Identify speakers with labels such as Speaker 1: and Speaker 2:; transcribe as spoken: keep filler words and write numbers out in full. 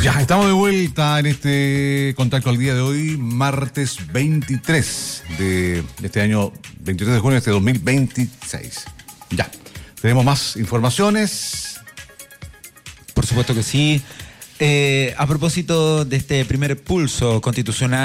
Speaker 1: Ya, estamos de vuelta en este contacto al día de hoy, martes veintitrés de este año, veintitrés de junio de este dos mil veintiséis. Ya, tenemos más informaciones.
Speaker 2: Por supuesto que sí. Eh, a propósito de este primer pulso constitucional